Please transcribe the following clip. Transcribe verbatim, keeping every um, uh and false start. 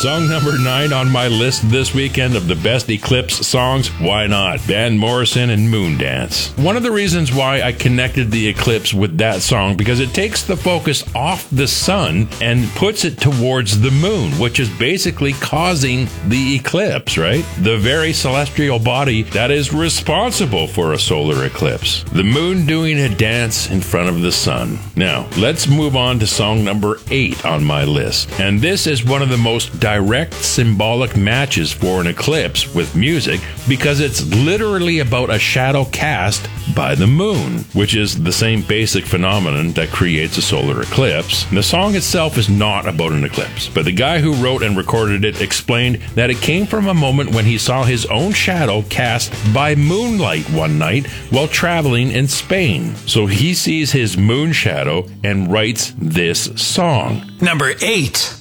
Song number nine on my list this weekend of the best Eclipse songs, why not? Van Morrison and Moondance. One of the reasons why I connected the Eclipse with that song, because it takes the focus off the sun and puts it towards the moon, which is basically causing the eclipse, right? The very celestial body that is responsible for a solar eclipse. The moon doing a dance in front of the sun. Now, let's move on to song number eight on my list. And this is one of the most direct symbolic matches for an eclipse with music, because it's literally about a shadow cast by the moon, which is the same basic phenomenon that creates a solar eclipse. The song itself is not about an eclipse, but the guy who wrote and recorded it explained that it came from a moment when he saw his own shadow cast by moonlight one night while traveling in Spain. So he sees his moon shadow and writes this song. Number eight.